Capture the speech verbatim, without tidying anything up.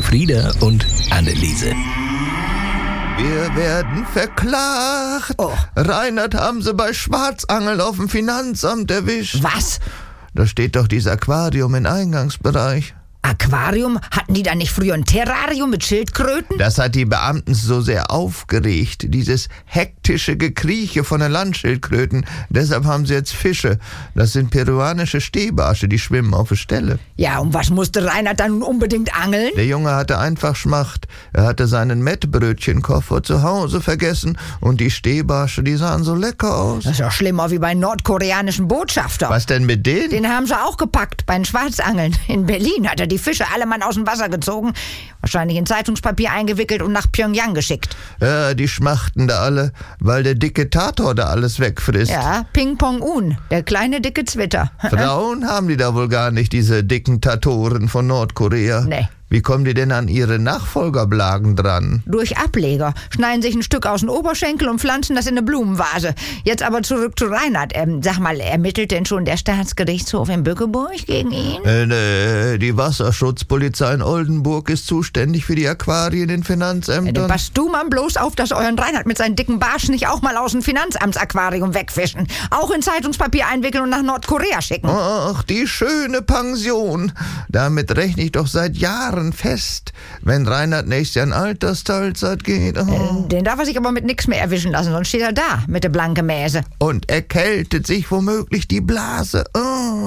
Frieda und Anneliese. Wir werden verklagt. Oh. Reinhard haben sie bei Schwarzangeln auf dem Finanzamt erwischt. Was? Da steht doch dieses Aquarium im Eingangsbereich. Aquarium? Hatten die da nicht früher ein Terrarium mit Schildkröten? Das hat die Beamten so sehr aufgeregt, dieses hektische Gekrieche von den Landschildkröten. Deshalb haben sie jetzt Fische. Das sind peruanische Stehbarsche, die schwimmen auf der Stelle. Ja, und was musste Reinhard dann nun unbedingt angeln? Der Junge hatte einfach Schmacht. Er hatte seinen Mettbrötchenkoffer zu Hause vergessen und die Stehbarsche, die sahen so lecker aus. Das ist doch schlimmer wie bei nordkoreanischen Botschafter. Was denn mit denen? Den haben sie auch gepackt beim Schwarzangeln. In Berlin hat er die Fische alle Mann aus dem Wasser gezogen, wahrscheinlich in Zeitungspapier eingewickelt und nach Pyongyang geschickt. Ja, die schmachten da alle, weil der dicke Tator da alles wegfrisst. Ja, Ping-Pong-Un, der kleine dicke Zwitter. Frauen haben die da wohl gar nicht, diese dicken Tatoren von Nordkorea. Nee. Wie kommen die denn an ihre Nachfolgerblagen dran? Durch Ableger. Schneiden sich ein Stück aus dem Oberschenkel und pflanzen das in eine Blumenvase. Jetzt aber zurück zu Reinhard. Ähm, sag mal, ermittelt denn schon der Staatsgerichtshof in Bückeburg gegen ihn? Äh, nee, die Wasserschutzpolizei in Oldenburg ist zuständig für die Aquarien in Ja, Finanzämtern. dann passt du mal bloß auf, dass euren Reinhard mit seinen dicken Barschen nicht auch mal aus dem Finanzamtsaquarium wegfischen. Auch in Zeitungspapier einwickeln und nach Nordkorea schicken. Ach, die schöne Pension. Damit rechne ich doch seit Jahren fest, wenn Reinhard nächstes Jahr in Altersteilzeit geht. Oh. Den darf er sich aber mit nichts mehr erwischen lassen, sonst steht er da mit der blanke Mäse. Und erkältet sich womöglich die Blase. Oh.